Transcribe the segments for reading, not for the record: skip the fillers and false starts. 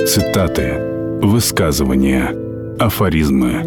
Цитаты, высказывания, афоризмы.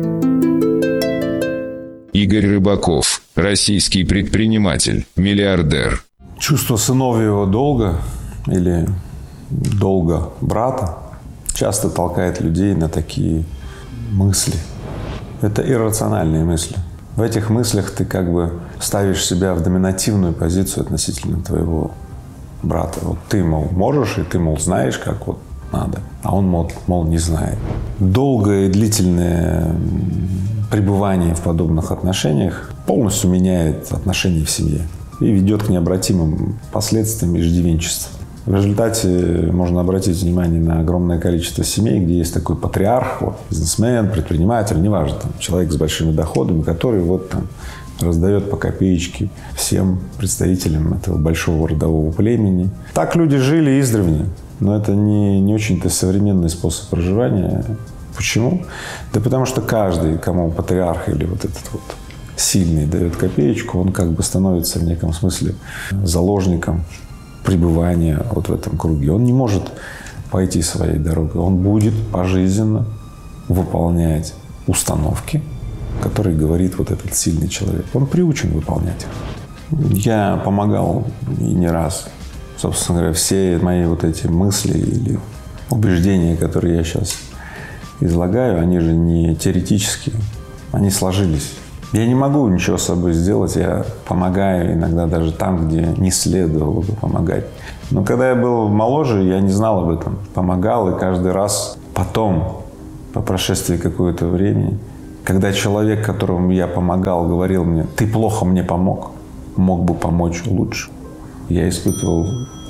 Игорь Рыбаков, российский предприниматель, миллиардер. Чувство сыновьего долга или долга брата часто толкает людей на такие мысли. Это иррациональные мысли. В этих мыслях ты как бы ставишь себя в доминативную позицию относительно твоего брата. Вот ты, мол, можешь, и ты, мол, знаешь, как вот надо, а он, мол, не знает. Долгое и длительное пребывание в подобных отношениях полностью меняет отношения в семье и ведет к необратимым последствиям иждивенчества. В результате можно обратить внимание на огромное количество семей, где есть такой патриарх, вот, бизнесмен, предприниматель, неважно, там, человек с большими доходами, который вот там раздает по копеечке всем представителям этого большого родового племени. Так люди жили издревле, но это не очень-то современный способ проживания. Почему? Да потому что каждый, кому патриарх или вот этот вот сильный дает копеечку, он как бы становится в неком смысле заложником пребывания вот в этом круге. Он не может пойти своей дорогой. Он будет пожизненно выполнять установки, которые говорит вот этот сильный человек. Он приучен выполнять их. Я помогал и не раз. Собственно говоря, все мои вот эти мысли или убеждения, которые я сейчас излагаю, они же не теоретические, они сложились. Я не могу ничего с собой сделать, я помогаю иногда даже там, где не следовало бы помогать. Но когда я был моложе, я не знал об этом. Помогал, и каждый раз потом, по прошествии какого-то времени, когда человек, которому я помогал, говорил мне: «Ты плохо мне помог, мог бы помочь лучше», я испытывал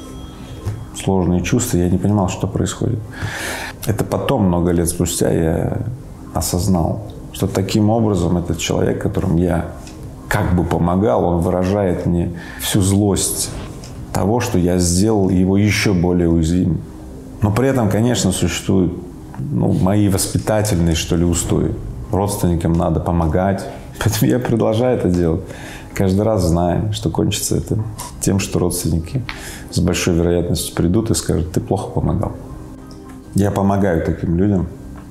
сложные чувства, я не понимал, что происходит. Это потом, много лет спустя, я осознал, что таким образом этот человек, которому я как бы помогал, он выражает мне всю злость того, что я сделал его еще более уязвимым. Но при этом, конечно, существуют мои воспитательные, что ли, устои. Родственникам надо помогать. Поэтому я продолжаю это делать. Каждый раз зная, что кончится это тем, что родственники с большой вероятностью придут и скажут: «Ты плохо помогал». Я помогаю таким людям,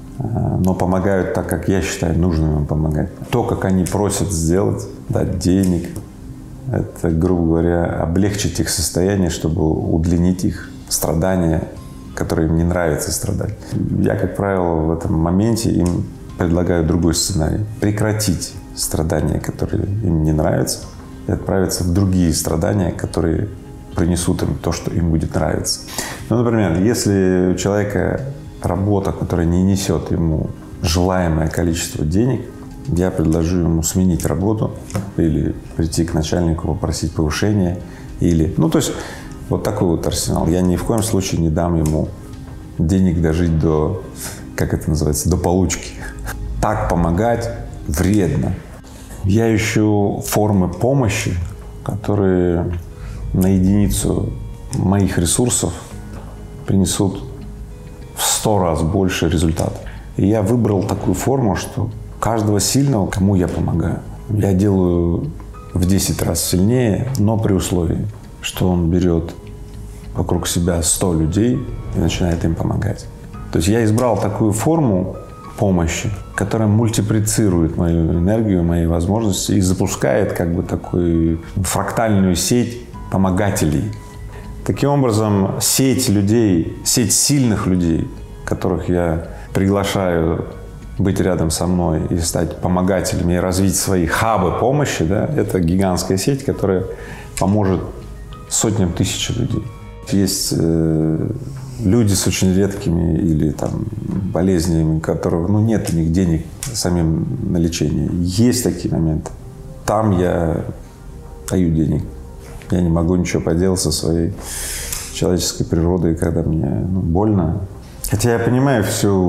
но помогают так, как я считаю нужным им помогать. То, как они просят сделать, дать денег, это, грубо говоря, облегчить их состояние, чтобы удлинить их страдания, которые им не нравится страдать. Я, как правило, в этом моменте им предлагаю другой сценарий. Прекратить страдания, которые им не нравятся, и отправиться в другие страдания, которые принесут им то, что им будет нравиться. Например, если у человека работа, которая не несет ему желаемое количество денег, я предложу ему сменить работу или прийти к начальнику, попросить повышения. Или, то есть вот такой вот арсенал. Я ни в коем случае не дам ему денег дожить до, как это называется, до получки. Так помогать вредно. Я ищу формы помощи, которые на единицу моих ресурсов принесут в 100 раз больше результата. И я выбрал такую форму, что каждого сильного, кому я помогаю, я делаю в 10 раз сильнее, но при условии, что он берет вокруг себя 100 людей и начинает им помогать. То есть я избрал такую форму помощи, которая мультиплицирует мою энергию, мои возможности и запускает как бы такую фрактальную сеть помогателей. Таким образом, сеть людей, сеть сильных людей, которых я приглашаю быть рядом со мной и стать помогателями и развить свои хабы помощи, это гигантская сеть, которая поможет сотням тысяч людей. Есть люди с очень редкими или болезнями, у которых нет у них денег самим на лечение. Есть такие моменты. Там я даю денег. Я не могу ничего поделать со своей человеческой природой, когда мне больно. Хотя я понимаю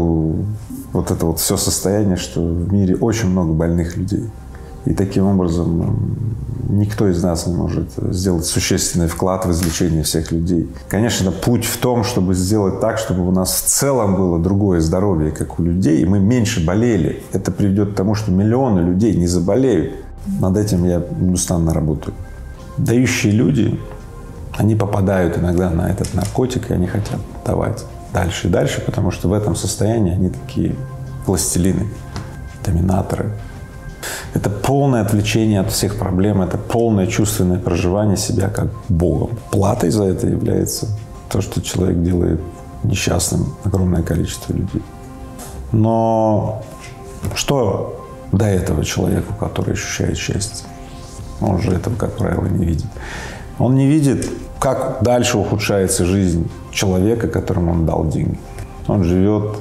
все состояние, что в мире очень много больных людей. И таким образом никто из нас не может сделать существенный вклад в излечение всех людей. Конечно, путь в том, чтобы сделать так, чтобы у нас в целом было другое здоровье, как у людей, и мы меньше болели. Это приведет к тому, что миллионы людей не заболеют. Над этим я неустанно работаю. Дающие люди, они попадают иногда на этот наркотик, и они хотят давать. дальше и дальше, потому что в этом состоянии они такие властелины, доминаторы. Это полное отвлечение от всех проблем, это полное чувственное проживание себя как Богом. Платой за это является то, что человек делает несчастным огромное количество людей. Но что до этого человеку, который ощущает счастье? Он же этого, как правило, не видит. Он не видит, как дальше ухудшается жизнь человека, которому он дал деньги. Он живет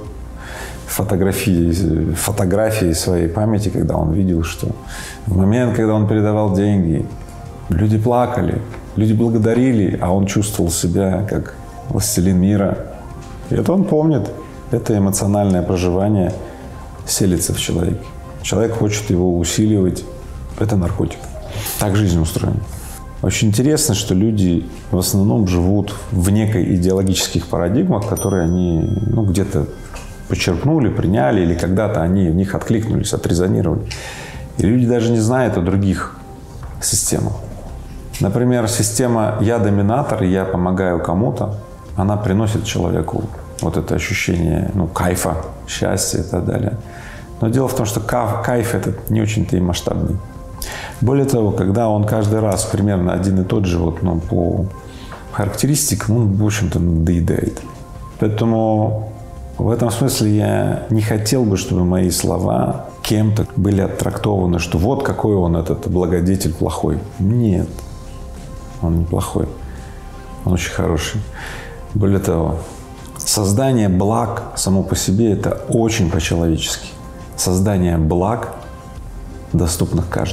фотографии своей памяти, когда он видел, что в момент, когда он передавал деньги, люди плакали, люди благодарили, а он чувствовал себя как властелин мира. И это он помнит. Это эмоциональное проживание селится в человеке. Человек хочет его усиливать. Это наркотик. Так жизнь устроена. Очень интересно, что люди в основном живут в некой идеологических парадигмах, которые они где-то почерпнули, приняли, или когда-то они в них откликнулись, отрезонировали. И люди даже не знают о других системах. Например, система «я доминатор», «я помогаю кому-то», она приносит человеку вот это ощущение кайфа, счастья и так далее. Но дело в том, что кайф этот не очень-то и масштабный. Более того, когда он каждый раз примерно один и тот же по характеристикам, он, в общем-то, надоедает. Поэтому в этом смысле я не хотел бы, чтобы мои слова кем-то были оттрактованы, что вот какой он, этот благодетель, плохой. Нет, он не плохой. Он очень хороший. Более того, создание благ само по себе – это очень по-человечески. Создание благ, доступных каждому.